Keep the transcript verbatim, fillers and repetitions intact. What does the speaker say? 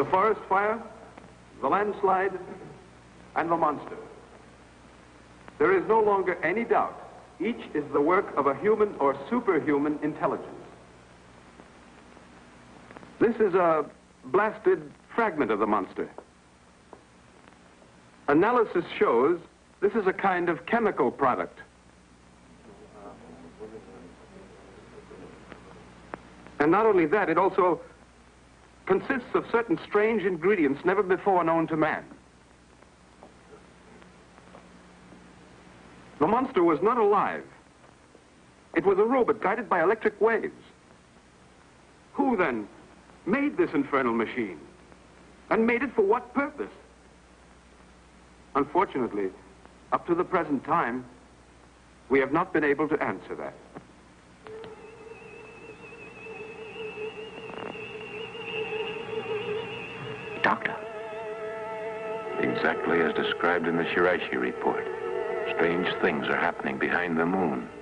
The forest fire, the landslide, and the monster. There is no longer any doubt. Each is the work of a human or superhuman intelligence. This is a blasted fragment of the monster. Analysis shows this is a kind of chemical product. And not only that, it also consists of certain strange ingredients never before known to man. The monster was not alive. It was a robot guided by electric waves. Who, then, made this infernal machine? And made it for what purpose? Unfortunately, up to the present time, we have not been able to answer that. Doctor. Exactly as described in the Shiraishi report. Strange things are happening behind the moon.